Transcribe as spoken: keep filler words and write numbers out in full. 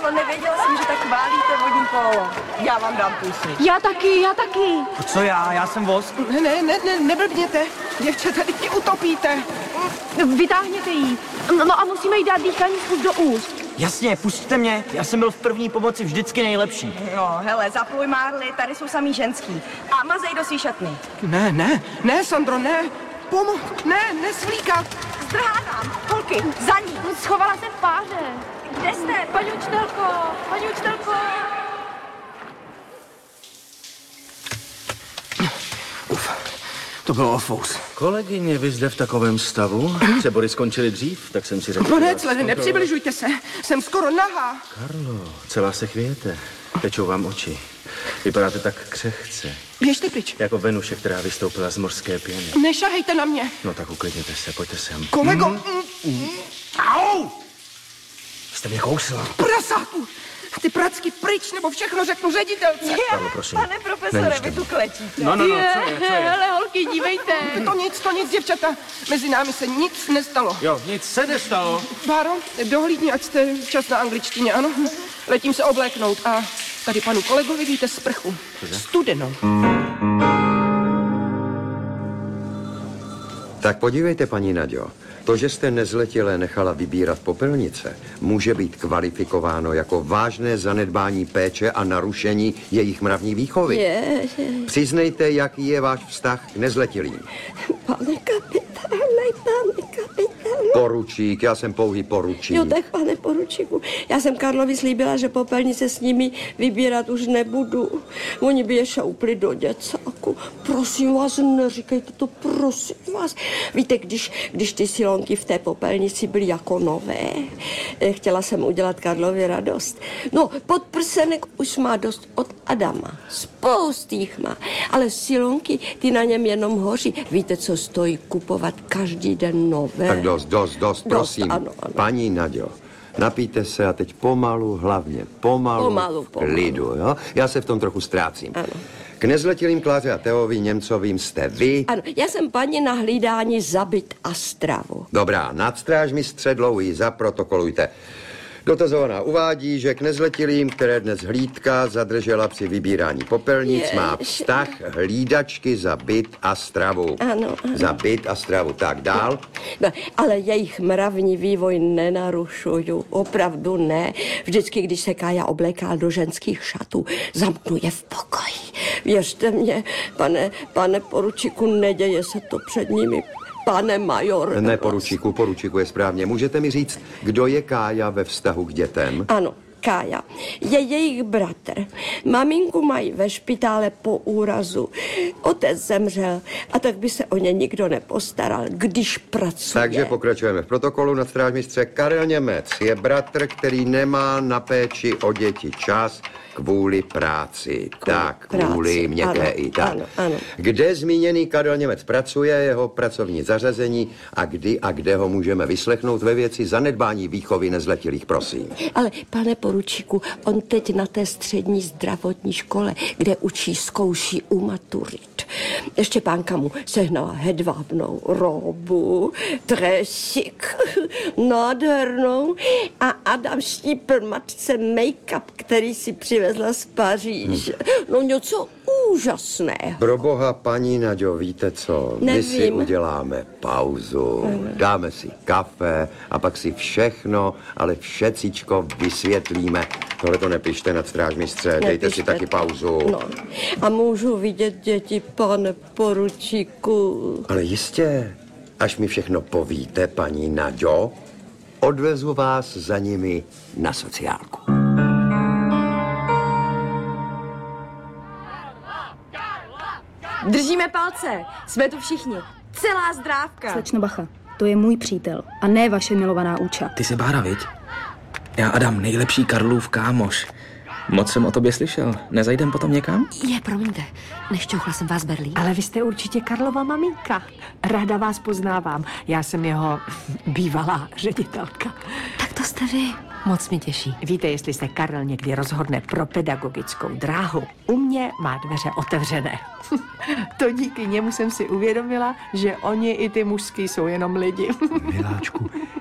No, nevěděla jsem, že tak chválíte vodní polo. Já vám dám pusy. Já taky, já taky. A co já? Já jsem vosk. Ne, ne, ne, ne neblbněte. Děvče, tady ti utopíte. Vytáhněte jí. No a musíme jí dát dýchání způsob do úst. Jasně, pusťte mě. Já jsem byl v první pomoci vždycky nejlepší. No, hele, zapluj Marley, tady jsou samý ženský. A mazej do svý šatny. Ne, ne, ne, Sandro, ne. Pomo, ne, nesvlíkat. Zdrhávám. Holky, za ní. Schovala se v páře. Kde jste? Paní učitelko, paní učitelko. Uf, to bylo ofous. Kolegyně, vy zde v takovém stavu? Přebory skončily dřív, tak jsem si řekl... Pane Clede, nepřibližujte se, jsem skoro nahá. Karlo, celá se chvějete. Tečou vám oči. Vypadáte tak křehce. Běžte pryč. Jako Venuše, která vystoupila z morské pěny. Nešahejte na mě. No tak uklidněte se, pojďte sem. Kolego. Mm. Mm. Au! Jste mě kousla. Prasáku. Ty pracky pryč, nebo všechno řeknu ředitelce. Karlo, prosím. Pane profesore, vy tu klečíte. No, no, no, co je, co je? Hele, holky, dívejte. To nic, to nic, děvčata. Mezi námi se nic nestalo. Jo, nic se nestalo. Báro, dohlídni, ať jste čas na angličtině, ano? Letím se obléknout a tady panu kolegovi víte sprchu. Studenou. Tak podívejte, paní Naďo, to, že jste nezletilé nechala vybírat popelnice, může být kvalifikováno jako vážné zanedbání péče a narušení jejich mravní výchovy. Je, je. Přiznejte, jaký je váš vztah k nezletilým. Pane kapitáne, pane kapitáne. Poručík, já jsem pouhý poručík. Jo, tak pane poručíku, já jsem Karlovi slíbila, že popelnice s nimi vybírat už nebudu. Oni by je šoupli do děcáku. Prosím vás, neříkejte to, prosím vás. Víte, když, když ty silonky v té popelnici byly jako nové, chtěla jsem udělat Karlovi radost. No, podprsenek už má dost od Adama. Spoustu jich má. Ale silonky, ty na něm jenom hoří. Víte, co stojí kupovat každý den nové? Tak dost, dost, dost, prosím. Dost, ano, ano. Paní Naďo, napijte se a teď pomalu, hlavně pomalu, Pomalu, v pomalu. klidu, jo? Já se v tom trochu ztrácím. Ano. K nezletilým Kláře a Teovi Němcovým jste vy. Ano, já jsem paní na hlídání za byt a stravu. Dobrá, nadstrážmistře Dlouhý, zaprotokolujte. Dotazovaná uvádí, že k nezletilým, které dnes hlídka zadržela při vybírání popelnic, Jež. má vztah hlídačky za byt a stravu. Ano, ano. Za byt a stravu. Tak dál. No, ale jejich mravní vývoj nenarušuju, opravdu ne. Vždycky, když se Kája obléká do ženských šatů, zamknu je v pokoji. Věřte mě, pane, pane poručíku, neděje se to před nimi. Pane major. Ne, poručíku, poručíku je správně. Můžete mi říct, kdo je Kája ve vztahu k dětem? Ano, Kája je jejich bratr. Maminku mají ve špitále po úrazu. Otec zemřel a tak by se o ně nikdo nepostaral, když pracuje. Takže pokračujeme v protokolu. Nadstrážmistře Karel Němec je bratr, který nemá na péči o děti čas kvůli práci. Kvůli tak, kvůli práci, měkké ano, i tak. ano, ano. Kde zmíněný Karel Němec pracuje, jeho pracovní zařazení a kdy a kde ho můžeme vyslechnout ve věci zanedbání výchovy nezletilých, prosím. Ale pane poručíku, on teď na té střední zdravotní škole, kde učí, zkouší u maturit. Štěpánka mu sehnala hedvábnou robu, trésik, nádhernou a Adam štípl matce make-up, který si přivezla z Paříže. No něco úžasného. Pro boha, paní Naďo, víte co? My Nevím. si uděláme pauzu, dáme si kafe a pak si všechno, ale všecičko vysvětlíme. Tohle to nepište, nadstrážmistře, dejte si taky pauzu. No. A můžu vidět děti, pane poručíku? Ale jistě, až mi všechno povíte, paní Naďo, odvezu vás za nimi na sociálku. Držíme palce, jsme tu všichni. Celá zdrávka. Slečno Bacha, to je můj přítel a ne vaše milovaná Úča. Ty jsi Bára, viď? Já Adam, nejlepší Karlův kámoš. Moc jsem o tobě slyšel. Nezajdem potom někam? Je, promiňte, nešťouchla jsem vás Berlín. Ale vy jste určitě Karlova maminka. Ráda vás poznávám. Já jsem jeho bývalá ředitelka. Tak to jste vy. Moc mě těší. Víte, jestli se Karel někdy rozhodne pro pedagogickou dráhu, u mě má dveře otevřené. To díky němu jsem si uvědomila, že oni i ty mužský jsou jenom lidi. Miláčku,